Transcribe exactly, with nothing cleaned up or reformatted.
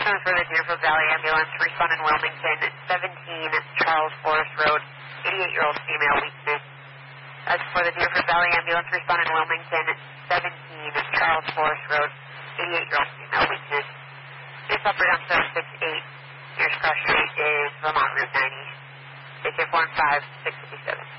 seven for the Deerfield Valley Ambulance, respond in Wilmington, seventeen Charles Forest Road, eighty-eight-year-old female weakness. As for the Deerfield Valley Ambulance, respond in Wilmington, seventeen Charles Forest Road, eighty-eight-year-old female weakness. It's up down seven six eight. Nearest cross street is Vermont Route ninety. State four and five, six fifty-seven.